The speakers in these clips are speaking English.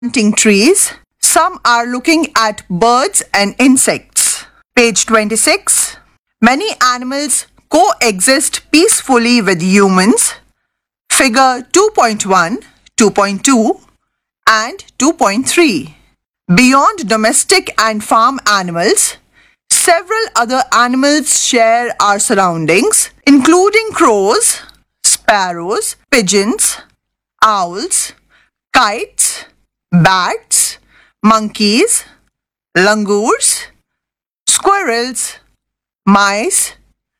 planting trees. Some are looking at birds and insects. Page 26. Many animals coexist peacefully with humans. Figure 2.1, 2.2 and 2.3. Beyond domestic and farm animals, several other animals share our surroundings, including crows, sparrows, pigeons, owls, kites, bats, monkeys, langurs, squirrels, mice,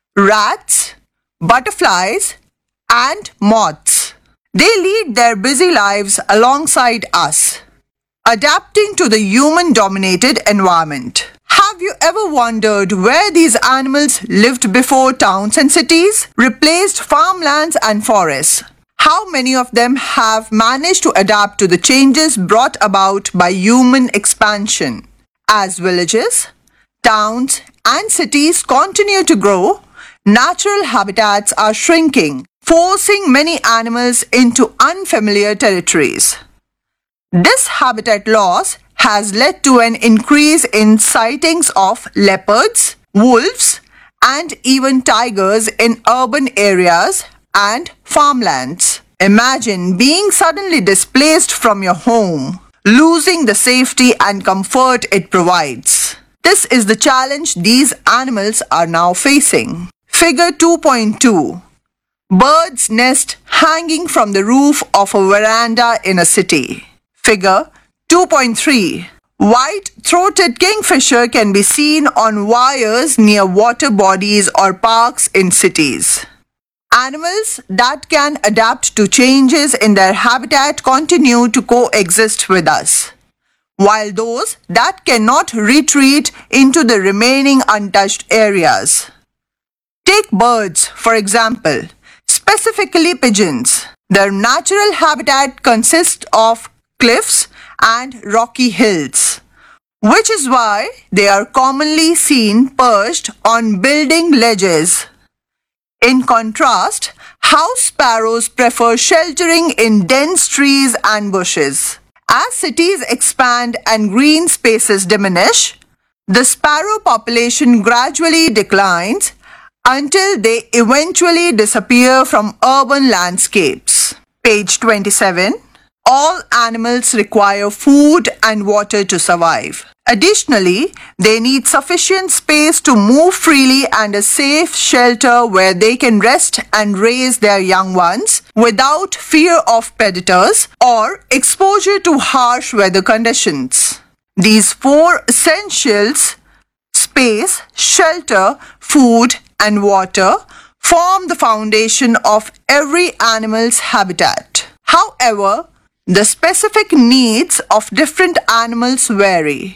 rats, butterflies, and moths. They lead their busy lives alongside us, adapting to the human-dominated environment. Have you ever wondered where these animals lived before towns and cities replaced farmlands and forests? How many of them have managed to adapt to the changes brought about by human expansion? As villages, towns, and cities continue to grow, natural habitats are shrinking, forcing many animals into unfamiliar territories. This habitat loss has led to an increase in sightings of leopards, wolves, and even tigers in urban areas and farmlands. Imagine being suddenly displaced from your home, losing the safety and comfort it provides. This is the challenge these animals are now facing. Figure 2.2. Bird's nest hanging from the roof of a veranda in a city. Figure 2.3. White-throated kingfisher can be seen on wires near water bodies or parks in cities. Animals that can adapt to changes in their habitat continue to coexist with us, while those that cannot retreat into the remaining untouched areas. Take birds, for example, specifically pigeons. Their natural habitat consists of cliffs and rocky hills, which is why they are commonly seen perched on building ledges. In contrast, house sparrows prefer sheltering in dense trees and bushes. As cities expand and green spaces diminish, the sparrow population gradually declines until they eventually disappear from urban landscapes. Page 27. All animals require food and water to survive. Additionally, they need sufficient space to move freely and a safe shelter where they can rest and raise their young ones without fear of predators or exposure to harsh weather conditions. These four essentials, space, shelter, food, and water, form the foundation of every animal's habitat. However, the specific needs of different animals vary.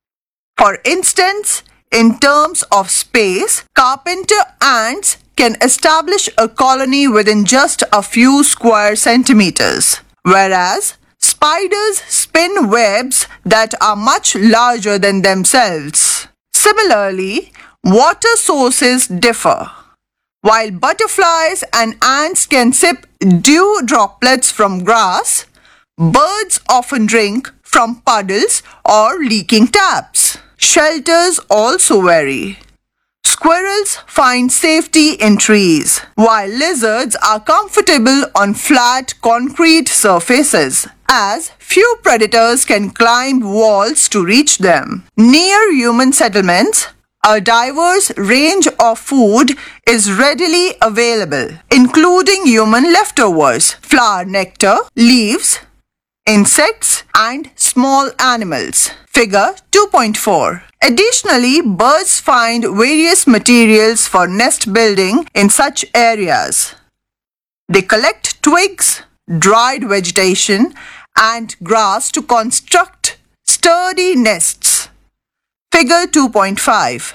For instance, in terms of space, carpenter ants can establish a colony within just a few square centimeters, whereas spiders spin webs that are much larger than themselves. Similarly, water sources differ. While butterflies and ants can sip dew droplets from grass, birds often drink from puddles or leaking taps. Shelters also vary. Squirrels find safety in trees, while lizards are comfortable on flat concrete surfaces, as few predators can climb walls to reach them. Near human settlements, a diverse range of food is readily available, including human leftovers, flower nectar, leaves, insects, and small animals. Figure 2.4. Additionally, birds find various materials for nest building in such areas. They collect twigs, dried vegetation, and grass to construct sturdy nests. Figure 2.5.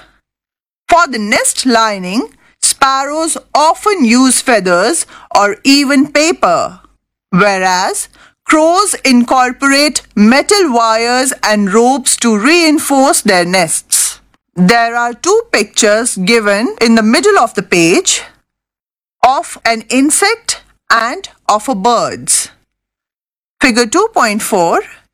For the nest lining, sparrows often use feathers or even paper, whereas crows incorporate metal wires and ropes to reinforce their nests. There are two pictures given in the middle of the page of an insect and of a bird's. Figure 2.4